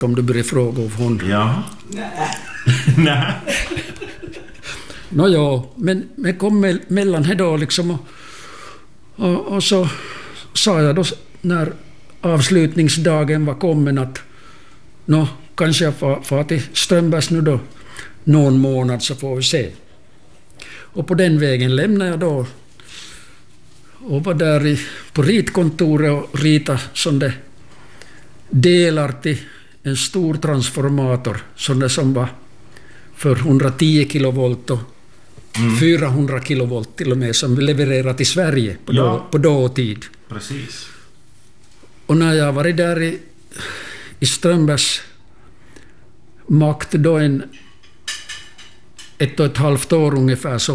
om du börjar fråga av honom. Ja. Nej. Nåja, men kom mellan här då liksom och så sa jag då när avslutningsdagen var kommen att kanske jag får till Strömbergs nu då någon månad så får vi se. Och på den vägen lämnade jag då och var där på ritkontoret och rita sådana delar till en stor transformator sådana som var för 110 kilovolt och 400 kilovolt till och med som vi levererade till Sverige på dåtid. Precis. Och när jag var där i Strömbergs makt då 1,5 år ungefär så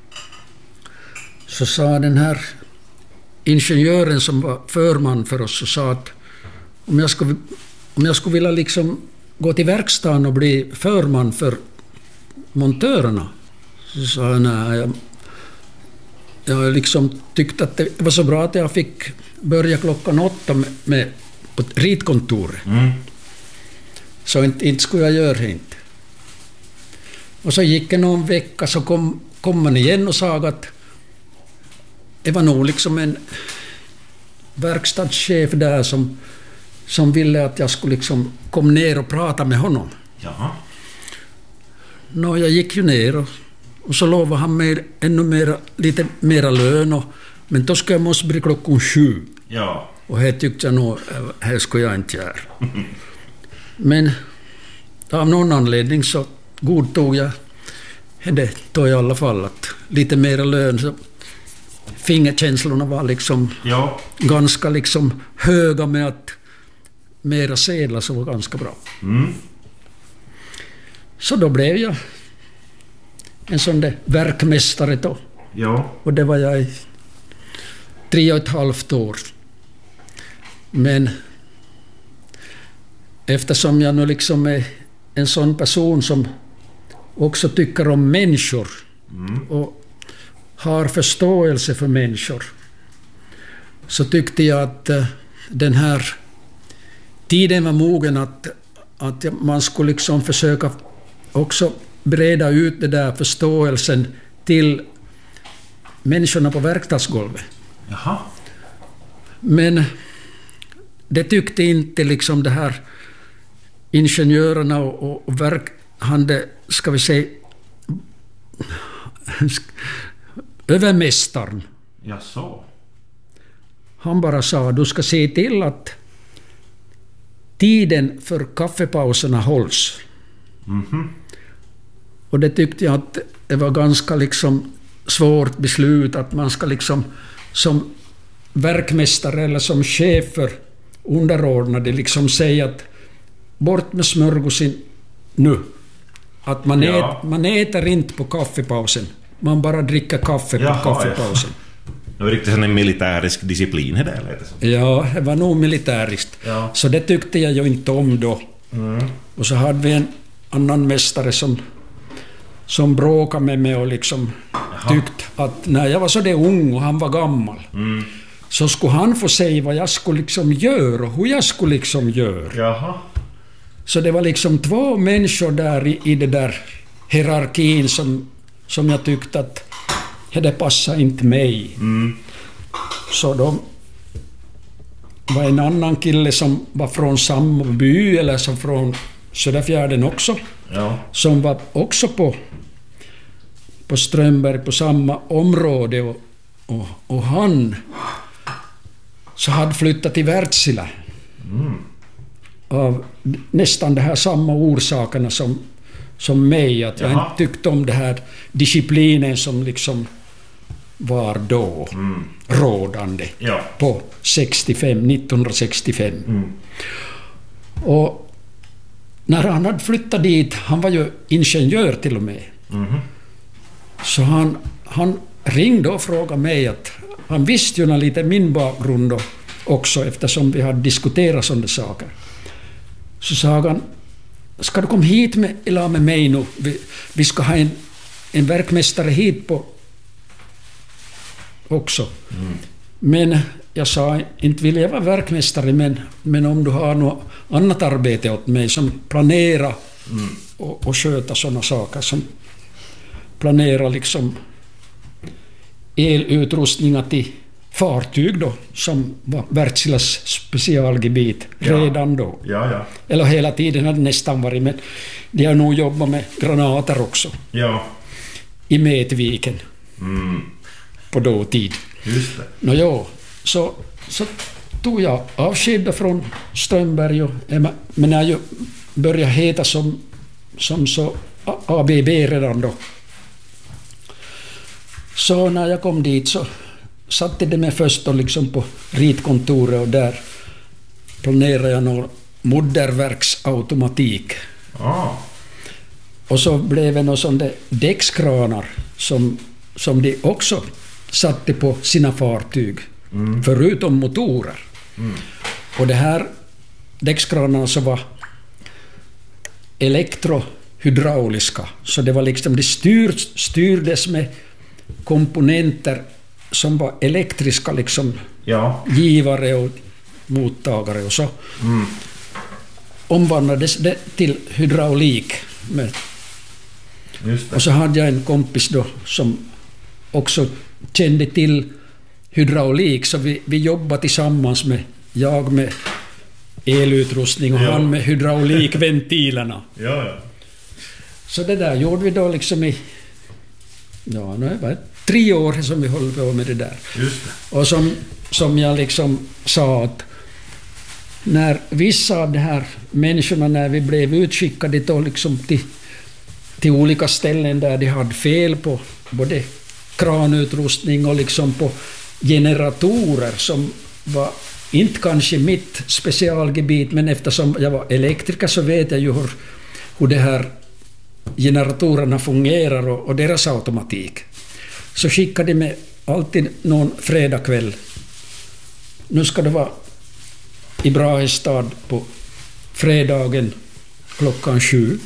sa den här ingenjören som var förman för oss och sa att om jag skulle vilja liksom gå till verkstaden och bli förman för montörerna, så sa jag nej, jag liksom tyckte att det var så bra att jag fick börja 8:00 på ritkontoret. Så inte skulle jag göra det inte. Och så gick det någon vecka så kom man igen och sa att det var nog liksom en verkstadschef där som ville att jag skulle liksom komma ner och prata med honom. Jaha. Jag gick ju ner och så lovade han mig lite mera lön men då ska jag måste bli 7:00. Ja. Och här tyckte jag nog här ska jag inte göra. Men av någon anledning så godtog jag det då i alla fall att lite mera lön så fingerkänslorna var liksom ganska liksom höga med att mera sedlar så var ganska bra. Så då blev jag en sån där verkmästare då. Ja. Och det var jag i 3,5 år. Men eftersom jag nu liksom är en sån person som också tycker om människor och har förståelse för människor, så tyckte jag att den här tiden var mogen att man skulle liksom försöka också breda ut det där förståelsen till människorna på verkstadsgolvet. Jaha. Men det tyckte inte liksom det här ingenjörerna och ska vi säga övermästaren. Ja, så. Han bara sa, du ska se till att tiden för kaffepauserna hålls. Och det tyckte jag att det var ganska liksom svårt beslut att man ska liksom som verkmästare eller som chef för underordnade liksom säga att bort med smörgåsen nu. Att man äter inte på kaffepausen. Man bara dricker kaffe på kaffepausen. Det var riktigt en militärisk disciplin det där, lät det som. Ja, det var nog militäriskt. Ja. Så det tyckte jag ju inte om då. Och så hade vi en annan mästare som bråkade med mig och liksom tyckte att när jag var så där ung och han var gammal så skulle han få säga vad jag skulle liksom göra och hur jag skulle liksom göra. Jaha. Så det var liksom 2 människor där i det där hierarkin som jag tyckte att det passade inte mig. Så då var en annan kille som var från samma by eller som från Söderfjärden också. Ja. Som var också på Strömberg på samma område och han så hade flyttat till Wärtsilä av nästan de här samma orsakerna som mig, att jag inte tyckte om det här disciplinen som liksom var då rådande på 1965. Och när han hade flyttat dit, han var ju ingenjör till och med, så han ringde och frågade mig att han visste ju lite min bakgrund också eftersom vi hade diskuterat sådana saker. Så sa han, ska du komma hit med mig nu? Vi ska ha en verkmästare hit på också. Men jag sa inte vill jag vara verkmästare, men om du har något annat arbete åt mig som planera och sköta sådana saker som planera liksom elutrustningar till fartyg då, som var Wärtsiläs specialgebiet redan då. Ja. Eller hela tiden hade nästan varit, men de har nog jobbat med granater också. Ja. I Metviken. På dåtid. Just det. Så tog jag avsked från Strömberg, men när jag började heta som så ABB redan då. Så när jag kom dit så satte de mig först då liksom på ritkontoret, och där planerade jag någon moderverksautomatik. Och så blev det någon sån där däckskranar som de också satte på sina fartyg, förutom motorer. Och det här däckskranarna så var elektrohydrauliska, så det var liksom de styrdes med komponenter som var elektriska liksom, givare och mottagare, och så omvandlades det till hydraulik med. Just det. Och så hade jag en kompis då som också kände till hydraulik, så vi jobbade tillsammans med, jag med elutrustning och han med hydraulikventilerna. Så det där gjorde vi då liksom i 3 år som vi höll på med det där. Just det. Och som jag liksom sa, att när vissa av de här människorna, när vi blev utskickade då liksom till olika ställen där de hade fel på både kranutrustning och liksom på generatorer som var inte kanske mitt specialgebit, men eftersom jag var elektriker så vet jag ju hur det här generatorerna fungerar och deras automatik. Så skickade de mig alltid någon fredagkväll. Nu ska det vara i Brahestad på fredagen klockan 7.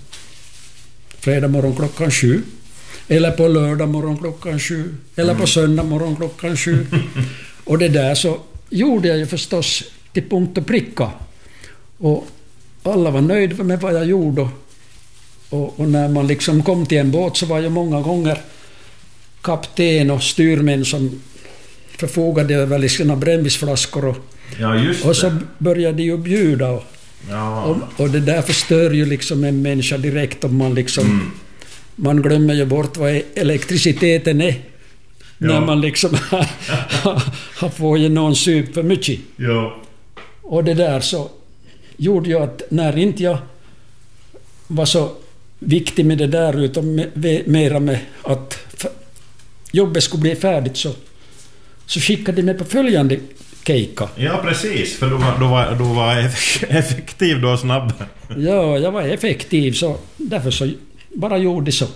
Fredag morgon klockan 7. Eller på lördag morgon klockan 7. Eller på söndag morgon klockan 7. Och det där så gjorde jag ju förstås till punkt och pricka. Och alla var nöjda med vad jag gjorde. Och när man liksom kom till en båt så var ju många gånger kapten och styrmän som förfogade över sina brännvinsflaskor. Och så började de ju bjuda. Och det där förstör ju liksom en människa direkt om man liksom... Man glömmer ju bort vad elektriciteten är. När man liksom har fått ju någon sup för mycket. Och det där så gjorde ju att när inte jag var så viktig med det där, utan mera med att jobbet skulle bli färdigt, så skickade de mig på följande keikka. Ja, precis. För du var effektiv och snabb. Ja, jag var effektiv, så därför så bara gjorde så.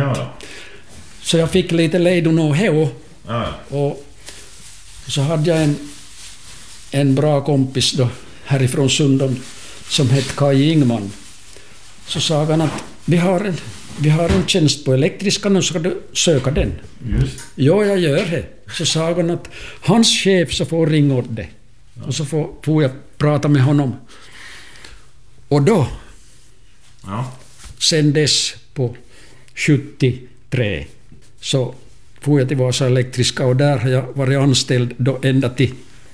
Så jag fick lite lejdon och heo. Och så hade jag en bra kompis då härifrån Sundom som hette Kai Ingman. Så sa han att vi har en tjänst på elektriska, nu ska du söka den. Ja, jag gör det. Så sa han att hans chef så får ringa åt det. Och så får jag prata med honom. Och då sen dess på 73 så får jag till Vasa Elektriska, och där har jag varit anställd då ända till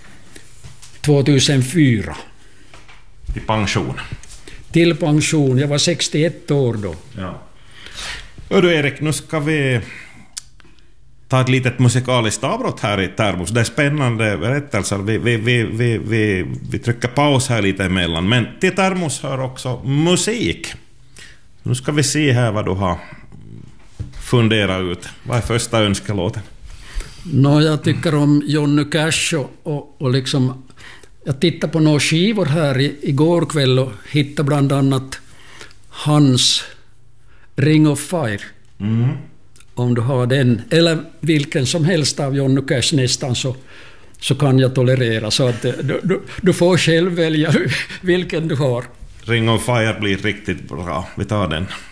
2004. Till pension? Till pension. Jag var 61 år då. Och du Erik, nu ska vi ta ett litet musikaliskt avbrott här i Termos. Det är spännande berättelser. Vi trycker paus här lite emellan. Men till Termos hör också musik. Nu ska vi se här vad du har funderat ut. Vad är första önskelåten? Jag tycker om Johnny Cash och liksom... Jag tittade på några skivor här igår kväll och hittade bland annat hans Ring of Fire. Om du har den, eller vilken som helst av Johnny Cash nästan, så kan jag tolerera. Så att du får själv välja vilken du har. Ring of Fire blir riktigt bra. Vi tar den.